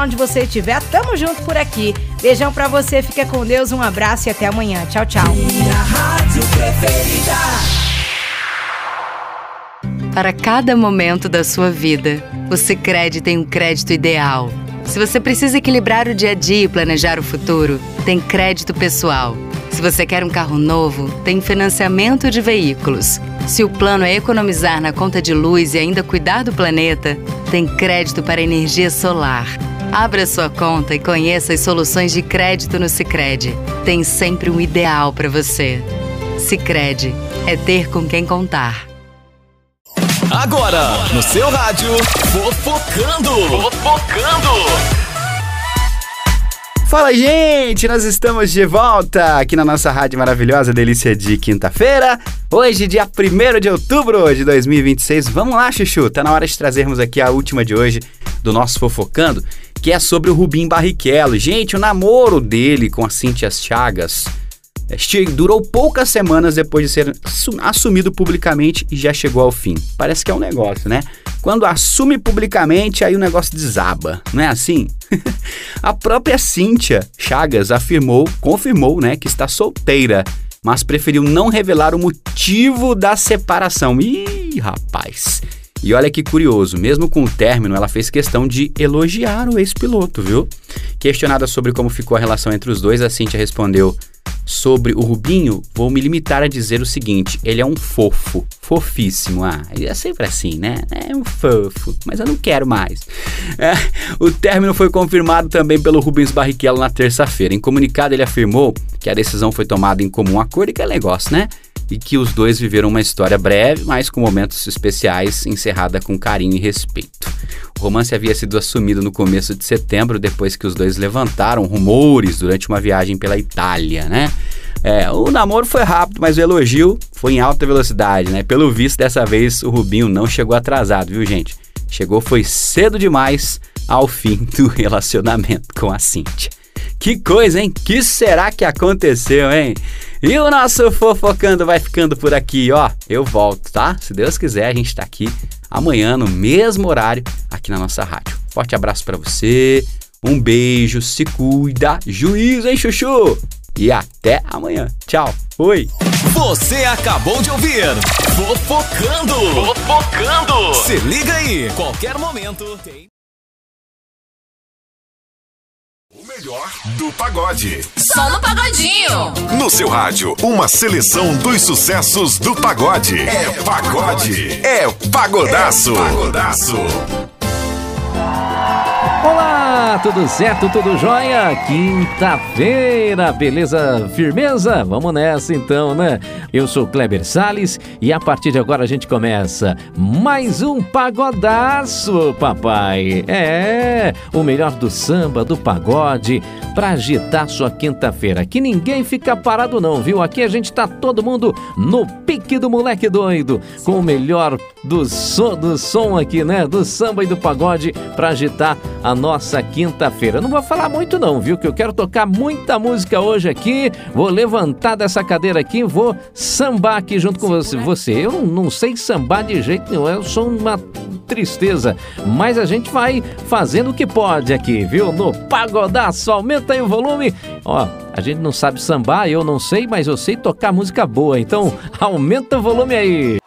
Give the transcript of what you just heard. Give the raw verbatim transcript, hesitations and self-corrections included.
onde você estiver, tamo junto por aqui. Beijão pra você, fica com Deus, um abraço e até amanhã. Tchau, tchau. Minha rádio preferida. Para cada momento da sua vida, o Sicredi tem um crédito ideal. Se você precisa equilibrar o dia a dia e planejar o futuro, tem crédito pessoal. Se você quer um carro novo, tem financiamento de veículos. Se o plano é economizar na conta de luz e ainda cuidar do planeta, tem crédito para energia solar. Abra sua conta e conheça as soluções de crédito no Sicredi. Tem sempre um ideal para você. Sicredi é ter com quem contar. Agora, no seu rádio, Fofocando. Fofocando. Fala, gente! Nós estamos de volta aqui na nossa rádio maravilhosa, delícia de quinta-feira. Hoje, dia primeiro de outubro de dois mil e vinte e seis. Vamos lá, Chuchu! Tá na hora de trazermos aqui a última de hoje do nosso Fofocando, que é sobre o Rubinho Barrichello. Gente, o namoro dele com a Cíntia Chagas durou poucas semanas depois de ser assumido publicamente e já chegou ao fim. Parece que é um negócio, né? Quando assume publicamente, aí o negócio desaba, não é assim? A própria Cíntia Chagas afirmou, confirmou, né, que está solteira, mas preferiu não revelar o motivo da separação. Ih, rapaz! E olha que curioso, mesmo com o término, ela fez questão de elogiar o ex-piloto, viu? Questionada sobre como ficou a relação entre os dois, a Cíntia respondeu: sobre o Rubinho, vou me limitar a dizer o seguinte: ele é um fofo, fofíssimo. Ah, é sempre assim, né? É um fofo, mas eu não quero mais. É, o término foi confirmado também pelo Rubens Barrichello na terça-feira. Em comunicado, ele afirmou que a decisão foi tomada em comum acordo, e que é negócio, né? E que os dois viveram uma história breve, mas com momentos especiais, encerrada com carinho e respeito. O romance havia sido assumido no começo de setembro, depois que os dois levantaram rumores durante uma viagem pela Itália, né? É, o namoro foi rápido, mas o elogio foi em alta velocidade, né? Pelo visto, dessa vez, o Rubinho não chegou atrasado, viu, gente? Chegou foi cedo demais ao fim do relacionamento com a Cíntia. Que coisa, hein? Que será que aconteceu, hein? E o nosso Fofocando vai ficando por aqui, ó. Eu volto, tá? Se Deus quiser, a gente tá aqui amanhã no mesmo horário aqui na nossa rádio. Forte abraço pra você, um beijo, se cuida, juízo, hein, Chuchu? E até amanhã. Tchau, fui! Você acabou de ouvir Fofocando. Fofocando. Se liga aí, qualquer momento tem... O melhor do pagode. Só no Pagodinho. No seu rádio, uma seleção dos sucessos do pagode. É pagode. É pagodaço. É pagodaço. Olá, tudo certo, tudo jóia? Quinta-feira, beleza, firmeza? Vamos nessa então, né? Eu sou Kleber Salles e a partir de agora a gente começa mais um pagodaço, papai. É, o melhor do samba, do pagode, pra agitar sua quinta-feira. Aqui ninguém fica parado não, viu? Aqui a gente tá todo mundo no pique do moleque doido, com o melhor do som, do som aqui, né? Do samba e do pagode pra agitar a nossa quinta-feira. Não vou falar muito não, viu? Que eu quero tocar muita música hoje aqui. Vou levantar dessa cadeira aqui e vou sambar aqui junto com você. você. Eu não, não sei sambar de jeito nenhum, eu sou uma tristeza. Mas a gente vai fazendo o que pode aqui, viu? No Pagodaço, aumenta aí o volume. Ó, a gente não sabe sambar, eu não sei, mas eu sei tocar música boa. Então, aumenta o volume aí.